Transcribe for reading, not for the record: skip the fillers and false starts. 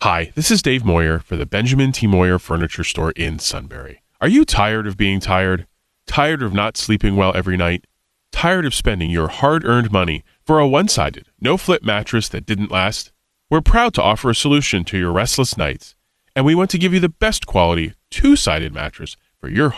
Hi, this is Dave Moyer for the Benjamin T. Moyer Furniture Store in Sunbury. Are you tired of being tired? Tired of not sleeping well every night? Tired of spending your hard-earned money for a one-sided, no-flip mattress that didn't last? We're proud to offer a solution to your restless nights, and we want to give you the best quality two-sided mattress for your